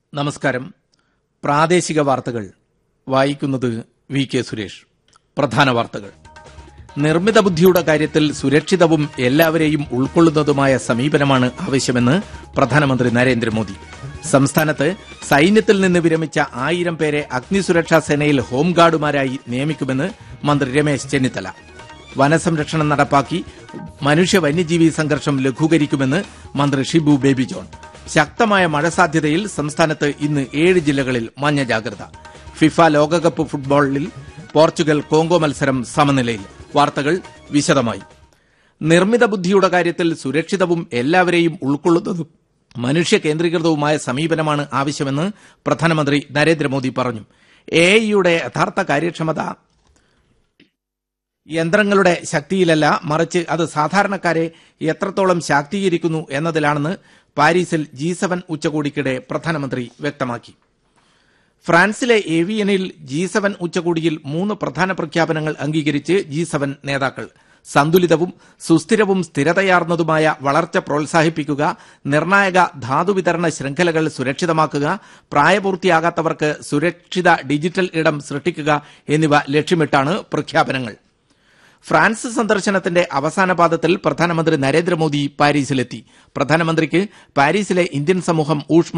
നമസ്കാരം. പ്രാദേശിക വാർത്തകൾ വായിക്കുന്നത് വി കെ സുരേഷ്. പ്രധാന വാർത്തകൾ. നിർമ്മിത ബുദ്ധിയുടെ കാര്യത്തിൽ സുരക്ഷിതവും എല്ലാവരെയും ഉൾക്കൊള്ളുന്നതുമായ സമീപനമാണ് ആവശ്യമെന്ന് പ്രധാനമന്ത്രി നരേന്ദ്രമോദി. സംസ്ഥാനത്ത് സൈന്യത്തിൽ നിന്ന് വിരമിച്ച 1000 പേരെ അഗ്നിസുരക്ഷാ സേനയിൽ ഹോംഗാർഡുമാരായി നിയമിക്കുമെന്ന് മന്ത്രി രമേശ് ചെന്നിത്തല. വനസംരക്ഷണം നടപ്പാക്കി മനുഷ്യ വന്യജീവി സംഘർഷം ലഘൂകരിക്കുമെന്ന് മന്ത്രി ഷിബു ബേബി ജോൺ. ശക്തമായ മഴ സാധ്യതയിൽ സംസ്ഥാനത്ത് ഇന്ന് 7 ജില്ലകളിൽ മഞ്ഞ ജാഗ്രത. ഫിഫ ലോകകപ്പ് ഫുട്ബോളിൽ പോർച്ചുഗൽ കോങ്കോ മത്സരം സമനിലയിൽ. വാർത്തകൾ വിശദമായി. നിർമ്മിത ബുദ്ധിയുടെ കാര്യത്തിൽ സുരക്ഷിതവും എല്ലാവരെയും ഉൾക്കൊള്ളുന്നതും മനുഷ്യ കേന്ദ്രീകൃതവുമായ സമീപനമാണ് ആവശ്യമെന്ന് പ്രധാനമന്ത്രി നരേന്ദ്രമോദി പറഞ്ഞു. എഐയുടെ യഥാർത്ഥ കാര്യക്ഷമത യന്ത്രങ്ങളുടെ ശക്തിയിലല്ല, മറിച്ച് അത് സാധാരണക്കാരെ എത്രത്തോളം ശാക്തീകരിക്കുന്നു എന്നതിലാണെന്ന് പാരീസിൽ G7 ഉച്ചകോടിക്കിടെ പ്രധാനമന്ത്രി വ്യക്തമാക്കി. ഫ്രാൻസിലെ ഏവിയനിൽ G7 ഉച്ചകോടിയിൽ 3 പ്രധാന പ്രഖ്യാപനങ്ങൾ അംഗീകരിച്ച് G7 നേതാക്കൾ. സന്തുലിതവും സുസ്ഥിരവും സ്ഥിരതയാർന്നതുമായ വളർച്ച പ്രോത്സാഹിപ്പിക്കുക, നിർണായക ധാതുവിതരണ ശൃംഖലകൾ സുരക്ഷിതമാക്കുക, പ്രായപൂർത്തിയാകാത്തവർക്ക് സുരക്ഷിത ഡിജിറ്റൽ ഇടം സൃഷ്ടിക്കുക എന്നിവ ലക്ഷ്യമിട്ടാണ് പ്രഖ്യാപനങ്ങൾ. ഫ്രാൻസ് സന്ദർശനത്തിന്റെ അവസാന പാദത്തിൽ പ്രധാനമന്ത്രി നരേന്ദ്രമോദി പാരീസിലെത്തി. പ്രധാനമന്ത്രിക്ക് പാരീസിലെ ഇന്ത്യൻ സമൂഹം ഊഷ്മ